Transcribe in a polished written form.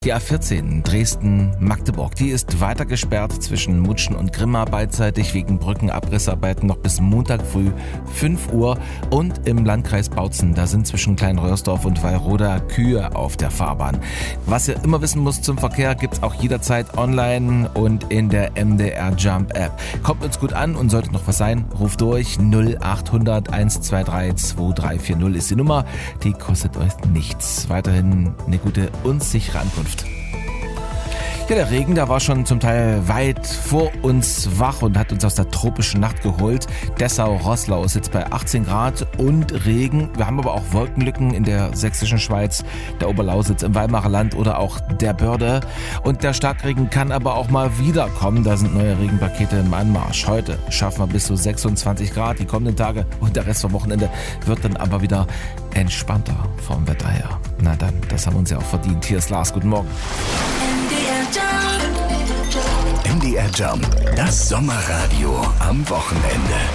Die A14 Dresden-Magdeburg, die ist weiter gesperrt zwischen Mutschen und Grimma beidseitig wegen Brückenabrissarbeiten noch bis Montag früh 5 Uhr. Und im Landkreis Bautzen, da sind zwischen Kleinröhrsdorf und Wallroda Kühe auf der Fahrbahn. Was ihr immer wissen müsst zum Verkehr, gibt's auch jederzeit online und in der MDR Jump App. Kommt uns gut an und sollte noch was sein, ruft durch 0800 123 2340 ist die Nummer. Die kostet euch nichts. Weiterhin eine gute und sichere Ankunft. Ja, der Regen, der war schon zum Teil weit vor uns wach und hat uns aus der tropischen Nacht geholt. Dessau-Roßlau ist jetzt bei 18 Grad und Regen. Wir haben aber auch Wolkenlücken in der sächsischen Schweiz, der Oberlausitz, im Weimarer Land oder auch der Börde. Und der Starkregen kann aber auch mal wiederkommen. Da sind neue Regenpakete im Anmarsch. Heute schaffen wir bis zu 26 Grad. Die kommenden Tage und der Rest vom Wochenende wird dann aber wieder entspannter vom Wetter her. Na dann, das haben wir uns ja auch verdient. Hier ist Lars, guten Morgen. MDR Jump, das Sommerradio am Wochenende.